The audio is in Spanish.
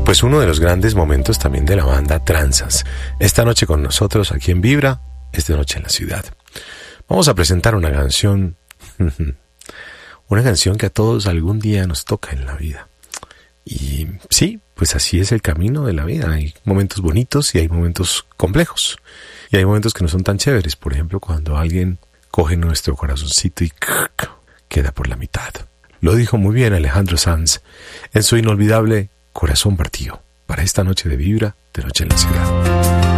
pues uno de los grandes momentos también de la banda Tranzas. Esta noche con nosotros aquí en Vibra, esta noche en la ciudad. Vamos a presentar una canción, una canción que a todos algún día nos toca en la vida. Y sí, pues así es el camino de la vida. Hay momentos bonitos y hay momentos complejos. Y hay momentos que no son tan chéveres. Por ejemplo, cuando alguien coge nuestro corazoncito y queda por la mitad. Lo dijo muy bien Alejandro Sanz en su inolvidable Corazón Partido, para esta noche de Vibra, de Noche en la Ciudad.